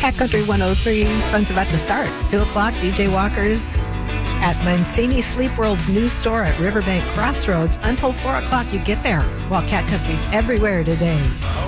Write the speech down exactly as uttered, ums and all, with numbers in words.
Cat Country one oh three. Fun's about to start. two o'clock, D J Walker's at Mancini Sleep World's new store at Riverbank Crossroads. Until four o'clock, you get there. While Cat Country's everywhere today.